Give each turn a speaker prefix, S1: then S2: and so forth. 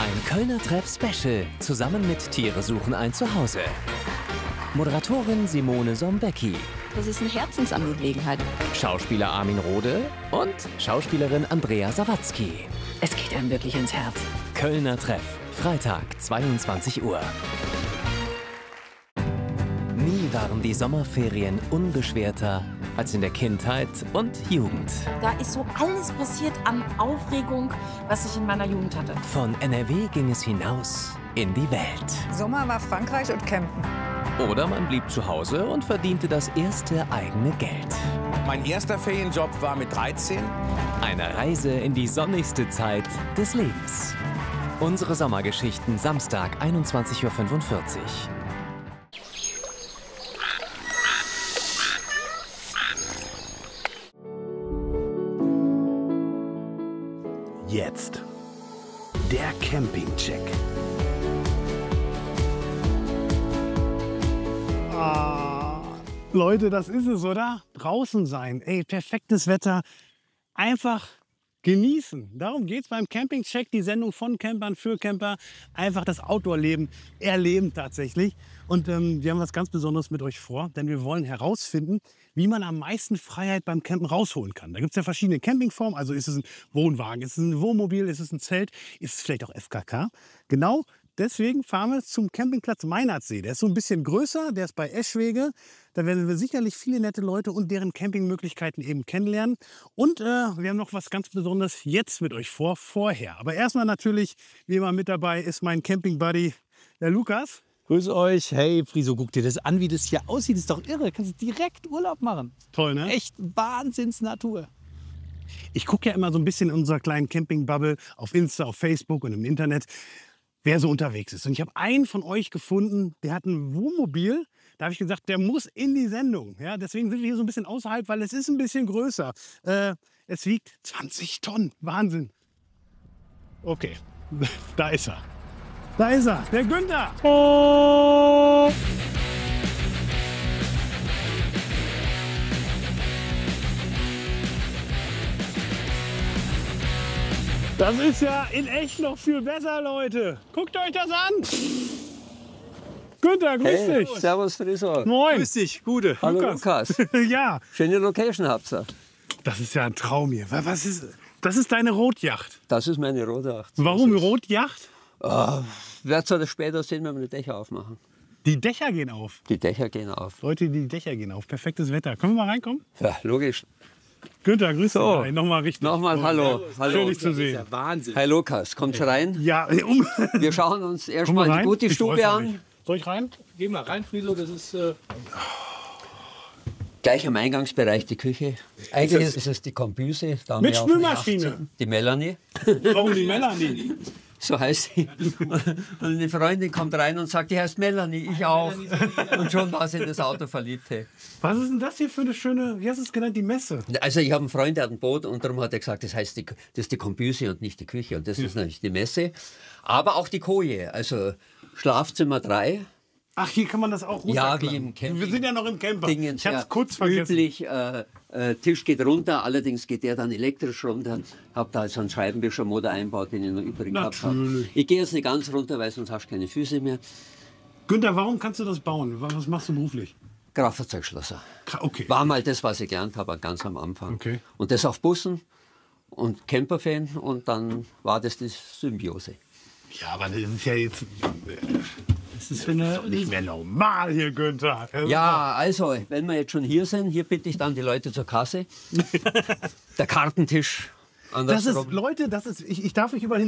S1: Ein Kölner Treff-Special zusammen mit Tiere suchen ein Zuhause. Moderatorin Simone Sombecki,
S2: Das ist eine Herzensangelegenheit.
S1: Schauspieler Armin Rohde und Schauspielerin Andrea Sawatzki.
S2: Es geht einem wirklich ins Herz.
S1: Kölner Treff, Freitag, 22 Uhr. Nie waren die Sommerferien unbeschwerter als in der Kindheit und Jugend.
S3: Da ist so alles passiert an Aufregung, was ich in meiner Jugend hatte.
S1: Von NRW ging es hinaus in die Welt.
S4: Sommer war Frankreich und Campen.
S1: Oder man blieb zu Hause und verdiente das erste eigene Geld.
S5: Mein erster Ferienjob war mit 13.
S1: Eine Reise in die sonnigste Zeit des Lebens. Unsere Sommergeschichten, Samstag, 21:45 Uhr.
S6: Jetzt der Campingcheck.
S7: Leute, das ist es, oder? Draußen sein. Ey, perfektes Wetter. Einfach genießen. Darum geht es beim Campingcheck, die Sendung von Campern für Camper. Einfach das Outdoor-Leben erleben tatsächlich. Und wir haben was ganz Besonderes mit euch vor, denn wir wollen herausfinden, wie man am meisten Freiheit beim Campen rausholen kann. Da gibt es ja verschiedene Campingformen. Also ist es ein Wohnwagen, ist es ein Wohnmobil, ist es ein Zelt, ist es vielleicht auch FKK. Genau deswegen fahren wir zum Campingplatz Meinertsee. Der ist so ein bisschen größer, der ist bei Eschwege. Da werden wir sicherlich viele nette Leute und deren Campingmöglichkeiten eben kennenlernen. Und wir haben noch was ganz Besonderes jetzt mit euch vorher. Aber erstmal natürlich, wie immer mit dabei ist mein Camping-Buddy, der Lukas.
S8: Grüß euch. Hey, Friso, guck dir das an, wie das hier aussieht. Das ist doch irre. Kannst du direkt Urlaub machen.
S7: Toll, ne?
S8: Echt Wahnsinnsnatur.
S7: Ich gucke ja immer so ein bisschen in unserer kleinen Camping-Bubble auf Insta, auf Facebook und im Internet, wer so unterwegs ist. Und ich habe einen von euch gefunden, der hat ein Wohnmobil. Da habe ich gesagt, der muss in die Sendung. Ja, deswegen sind wir hier so ein bisschen außerhalb, weil es ist ein bisschen größer. Es wiegt 20 Tonnen. Wahnsinn. Okay, da ist er. Da ist er, der Günther. Oh. Das ist ja in echt noch viel besser, Leute. Guckt euch das an. Günther, grüß dich.
S9: Servus, Friso.
S7: Moin.
S8: Grüß dich, Gute.
S9: Hallo, Lukas.
S7: Ja,
S9: Schöne Location habt ihr.
S7: das ist ja ein Traum hier. Was ist, das ist deine Rotjacht.
S9: Das ist meine Rotjacht.
S7: Warum Rotjacht?
S9: Werdet ihr das später sehen, wenn wir die Dächer aufmachen?
S7: Die Dächer gehen auf.
S9: Die Dächer gehen auf.
S7: Leute, die Dächer gehen auf. Perfektes Wetter. Können wir mal reinkommen?
S9: Ja, logisch.
S7: Günther, grüß dich. Nochmal richtig.
S9: Nochmal Hallo.
S7: Schön,
S9: Hallo.
S7: dich zu sehen.
S8: Wahnsinn.
S9: Hi Lukas, kommt rein.
S7: Ja,
S9: Wir schauen uns
S7: Komm mal
S9: erstmal die
S7: rein.
S9: gute
S7: Ich
S9: Stube
S7: äußere mich.
S9: an.
S7: Soll ich rein?
S8: Geh mal rein, Friso. Das ist
S9: Gleich am Eingangsbereich die Küche. Eigentlich ist es die Kombüse. Da haben
S7: Mit
S9: wir auf der
S7: Spülmaschine.
S9: Yacht die Melanie.
S7: Warum die Melanie?
S9: So heißt sie. Und eine Freundin kommt rein und sagt, die heißt Melanie, ich auch. Und schon war sie in das Auto verliebt. Hey.
S7: Was ist denn das hier für eine schöne, wie hast du es genannt, die Messe?
S9: Also ich habe einen Freund, der hat ein Boot und darum hat er gesagt, das heißt, das ist die Kombüse und nicht die Küche. Und das ist natürlich die Messe. Aber auch die Koje, also Schlafzimmer 3.
S7: Ach, hier kann man das auch
S9: Ja,
S7: runterklappen.
S9: wie im Camping.
S7: Wir sind ja noch im Camper.
S9: Dingens,
S7: Ich hab's
S9: ja,
S7: kurz vergessen.
S9: Üblich, Tisch geht runter, allerdings geht der dann elektrisch runter. Habe da also einen Scheibenwischermotor einbaut, den ich noch übrig gehabt habe.
S7: Natürlich.
S9: Ich gehe jetzt nicht ganz runter, weil sonst hast du keine Füße mehr.
S7: Günther, warum kannst du das bauen? Was machst du beruflich?
S9: Kraftfahrzeugschlosser.
S7: Okay.
S9: War mal das, was ich gelernt habe, ganz am Anfang.
S7: Okay.
S9: Und das auf Bussen und Camperfan und dann war das die Symbiose.
S7: Ja, aber das ist ja jetzt. Das ist nicht mehr normal hier, Günther.
S9: Ja, also, wenn wir jetzt schon hier sind, hier bitte ich dann die Leute zur Kasse. Der Kartentisch an der
S7: Das ist,
S9: Strom-
S7: Leute, das ist, ich darf mich über den